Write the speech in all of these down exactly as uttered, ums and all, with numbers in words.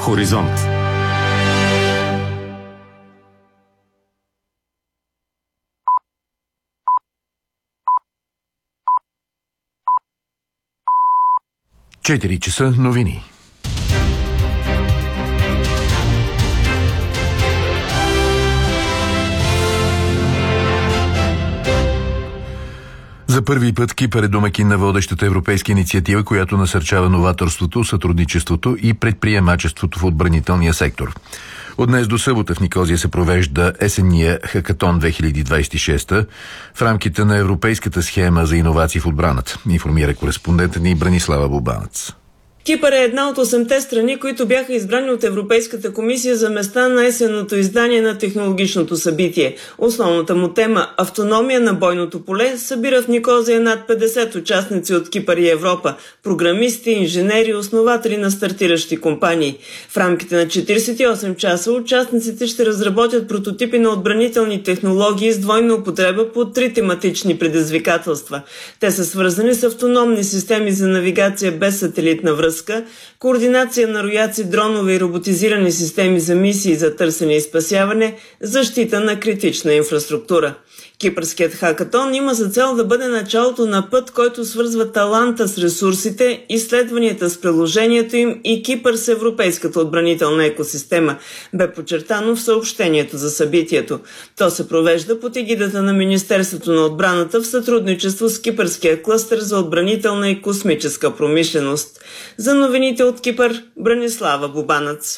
Хоризонт. четири часа новини. За първи път Кипър е домакин на водещата европейска инициатива, която насърчава новаторството, сътрудничеството и предприемачеството в отбранителния сектор. От днес до събота в Никозия се провежда есенния Хакатон две хиляди двадесет и шеста в рамките на Европейската схема за иновации в отбраната, информира кореспондентът ни Бранислава Бубанец. Кипър е една от осемте страни, които бяха избрани от Европейската комисия за места на есенното издание на технологичното събитие. Основната му тема – автономия на бойното поле – събира в Никозия над петдесет участници от Кипър и Европа, програмисти, инженери, основатели на стартиращи компании. В рамките на четиридесет и осем часа участниците ще разработят прототипи на отбранителни технологии с двойна употреба по три тематични предизвикателства. Те са свързани с автономни системи за навигация без сателитна връзка, координация на рояци, дронове и роботизирани системи за мисии за търсене и спасяване, защита на критична инфраструктура. Кипърският хакатон има за цел да бъде началото на път, който свързва таланта с ресурсите, изследванията с приложението им и Кипър с европейската отбранителна екосистема, бе подчертано в съобщението за събитието. То се провежда под егидата на Министерството на отбраната в сътрудничество с Кипърския клъстер за отбранителна и космическа промишленост. За новините от Кипър, Бранислава Бубанец.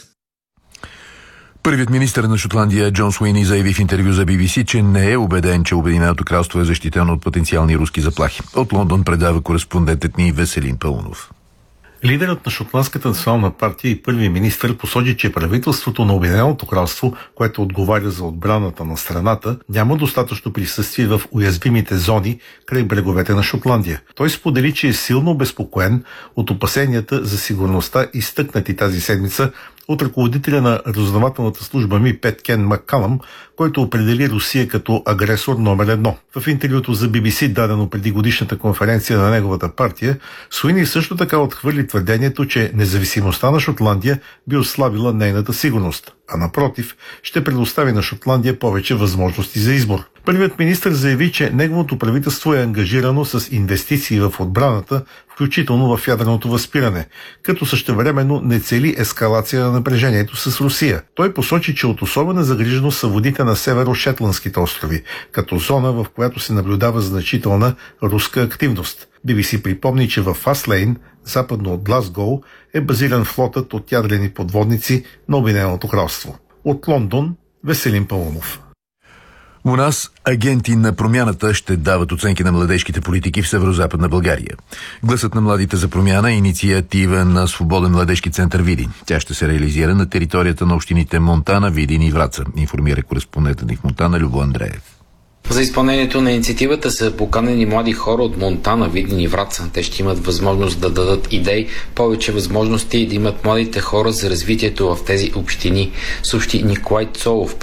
Първият министър на Шотландия Джон Суини заяви в интервю за Би Би Си, че не е убеден, че Обединеното кралство е защитено от потенциални руски заплахи. От Лондон предава кореспондентът ни Веселин Паунов. Лидерът на Шотландската национална партия и първи министър посочи, че правителството на Обединеното кралство, което отговаря за отбраната на страната, няма достатъчно присъствие в уязвимите зони край бреговете на Шотландия. Той сподели, че е силно обезпокоен от опасенията за сигурността, изтъкнати тази седмица от ръководителя на разузнавателната служба Ми Пет Кен Маккалъм, който определи Русия като агресор номер едно. В интервюто за Би Би Си, дадено преди годишната конференция на неговата партия, Суини също така отхвърли твърдението, че независимостта на Шотландия би ослабила нейната сигурност, а напротив, ще предостави на Шотландия повече възможности за избор. Първият министър заяви, че неговото правителство е ангажирано с инвестиции в отбраната, включително в ядреното възпиране, като същевременно не цели ескалация на напрежението с Русия. Той посочи, че от особена загриженост са водите на северо-Шетландските острови, като зона, в която се наблюдава значителна руска активност. Би Би Си припомни, че в Фастлейн, западно от Глазгоу, е базиран флотът от ядрени подводници на Обединеното кралство. От Лондон, Веселин Паунов. У нас агенти на промяната ще дават оценки на младежките политики в Северозападна България. Гласът на младите за промяна е инициатива на Свободен младежки център Видин. Тя ще се реализира на територията на общините Монтана, Видин и Враца, информира кореспондентът ни в Монтана Любо Андреев. За изпълнението на инициативата са поканени млади хора от Монтана, Видин и Враца. Те ще имат възможност да дадат идеи, повече възможности да имат младите хора за развитието в тези общини, съобщи Николай Цолов,